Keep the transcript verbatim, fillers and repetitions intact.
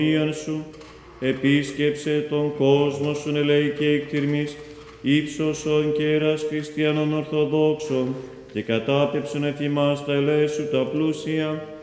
σου, επίσκεψε τον κόσμο σου ελεη και εκτιρμής, ύψωσον και έρας χριστιανών Ορθοδόξων, και κατάπεψον εφ' ημάς τα ελέη σου τα πλούσια,